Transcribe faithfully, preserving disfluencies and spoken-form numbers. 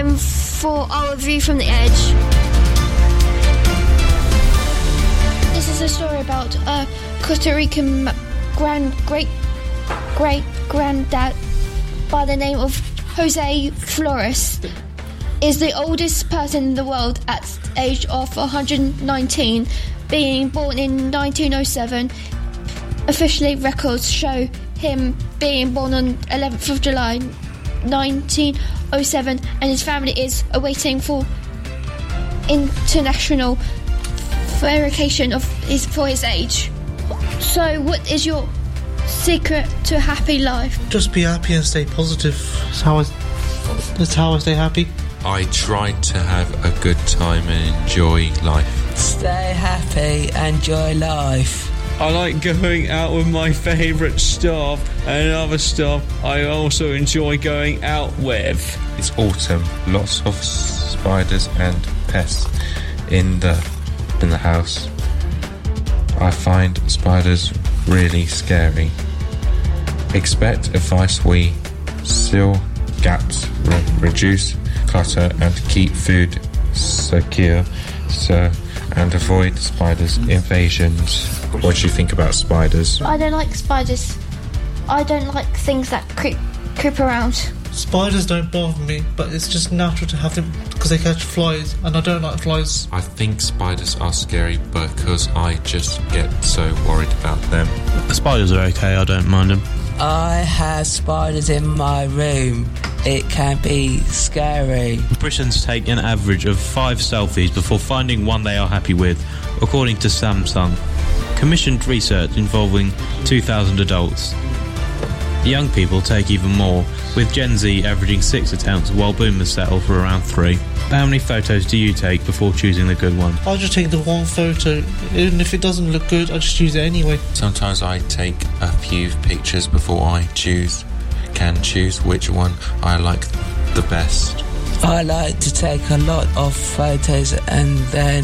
time for our review from the edge. This is a story about a Costa Rican grand great great granddad by the name of Jose Flores. Is the oldest person in the world at the age of one hundred nineteen, being born in nineteen oh seven. Officially, records show him being born on eleventh of July nineteen oh seven, and his family is awaiting for international verification of his for his age. So, what is your secret to a happy life? Just be happy and stay positive. That's how I, that's how I stay happy. I try to have a good time and enjoy life. Stay happy, enjoy life. I like going out with my favourite staff and other staff I also enjoy going out with. It's autumn, lots of spiders and pests in the in the house. I find spiders really scary. Expect advice: we seal gaps, re- reduce clutter and keep food secure, so and avoid spiders invasions. What do you think about spiders? I don't like spiders. I don't like things that creep, creep around. Spiders don't bother me, but it's just natural to have them because they catch flies, and I don't like flies. I think spiders are scary because I just get so worried about them. The spiders are okay, I don't mind them. I have spiders in my room. It can be scary. Britons take an average of five selfies before finding one they are happy with, according to Samsung. Commissioned research involving two thousand adults. Young people take even more, with Gen Z averaging six attempts while boomers settle for around three. How many photos do you take before choosing the good one? I'll just take the one photo, even if it doesn't look good, I'll just use it anyway. Sometimes I take a few pictures before I choose, can choose which one I like the best. I like to take a lot of photos and then